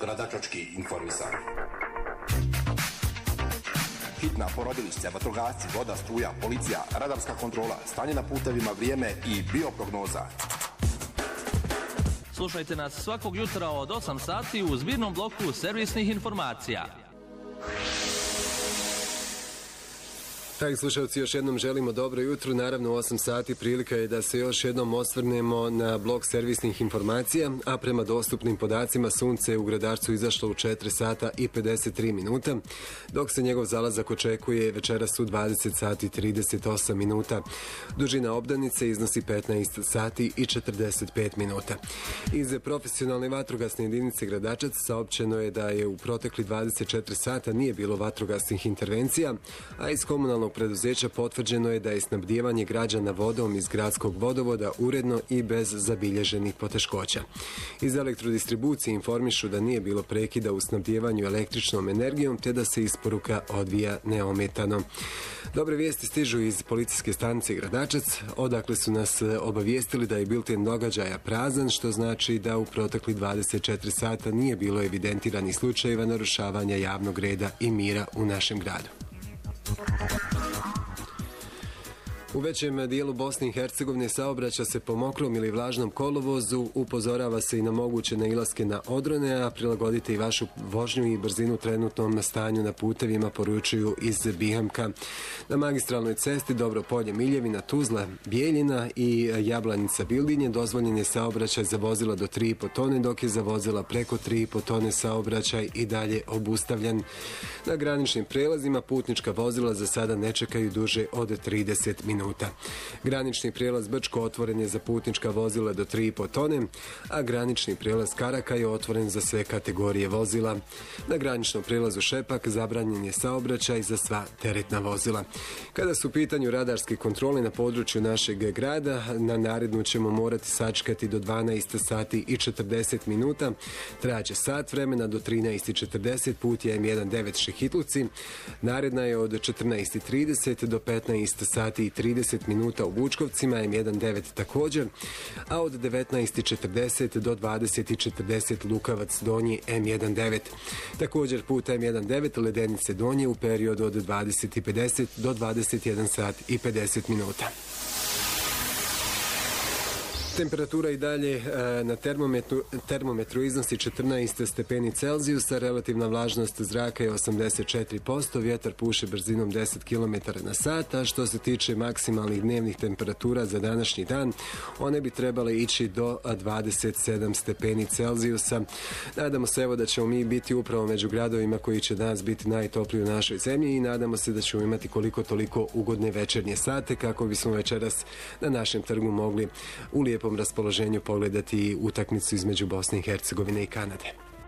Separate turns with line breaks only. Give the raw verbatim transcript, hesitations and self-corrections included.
Gradačački informisar. Hitna, porodilišća, vatrogasci, voda, struja, policija, radarska kontrola, stanje na putevima, vrijeme i bioprognoza.
Slušajte nas svakog jutra od osam sati u zbirnom bloku servisnih informacija.
Dragi slušalci, još jednom želimo dobro jutro. Naravno, u osam sati prilika je da se još jednom osvrnemo na blok servisnih informacija, a prema dostupnim podacima sunce je u Gradačcu izašlo u četiri sata i pedeset tri minuta, dok se njegov zalazak očekuje večeras u dvadeset sati i trideset osam minuta. Dužina obdanice iznosi petnaest sati i četrdeset pet minuta. Iz profesionalne vatrogasne jedinice Gradačac saopćeno je da je u protekli dvadeset četiri sata nije bilo vatrogasnih intervencija, a iz komunalnog preduzeća potvrđeno je da je snabdijevanje građana vodom iz gradskog vodovoda uredno i bez zabilježenih poteškoća. Iz elektrodistribucije informišu da nije bilo prekida u snabdijevanju električnom energijom te da se isporuka odvija neometano. Dobre vijesti stižu iz policijske stanice Gradačac, odakle su nas obavijestili da je bilten događaja prazan, što znači da u protekli dvadeset četiri sata nije bilo evidentiranih slučajeva narušavanja javnog reda i mira u našem gradu. U većem dijelu Bosne i Hercegovine saobraća se po mokrom ili vlažnom kolovozu, upozorava se i na moguće nailaske na odrone, a prilagodite i vašu vožnju i brzinu trenutnom stanju na putevima, poručuju iz Bihamka. Na magistralnoj cesti Dobro Polje Miljevina, Tuzla, Bijeljina i Jablanica Bildinje dozvoljen je saobraćaj za vozila do tri i po tone, dok je za vozila preko tri i po tone saobraćaj i dalje obustavljen. Na graničnim prelazima putnička vozila za sada ne čekaju duže od trideset minuta. Granični prijelaz Brčko otvoren je za putnička vozila do tri i po tone, a granični prijelaz Karaka je otvoren za sve kategorije vozila. Na graničnom prijelazu Šepak zabranjen je saobraćaj za sva teretna vozila. Kada su u pitanju radarske kontrole na području našeg grada, na narednu ćemo morati sačekati do dvanaest sati i četrdeset minuta. Trajaće sat vremena do trinaest i četrdeset, put je em jedan devet Šehitluci. Naredna je od četrnaest i trideset do petnaest sati i trideset minuta u Vučkovcima, em jedan devet također, a od devetnaest i četrdeset do dvadeset i četrdeset Lukavac Donji, em jedan devet. Također put em jedan devet Ledenice Donje u periodu od dvadeset i pedeset do dvadeset jedan sat i pedeset minuta. Temperatura i dalje na termometru, termometru iznosi četrnaest stepeni Celzijusa, relativna vlažnost zraka je osamdeset četiri posto, vjetar puše brzinom deset kilometara na sat, a što se tiče maksimalnih dnevnih temperatura za današnji dan, one bi trebale ići do dvadeset sedam stepeni Celzijusa. Nadamo se evo da ćemo mi biti upravo među gradovima koji će danas biti najtopliji u našoj zemlji i nadamo se da ćemo imati koliko toliko ugodne večernje sate kako bismo večeras na našem trgu mogli u lijepom raspoloženju pogledati utakmicu između Bosne i Hercegovine i Kanade.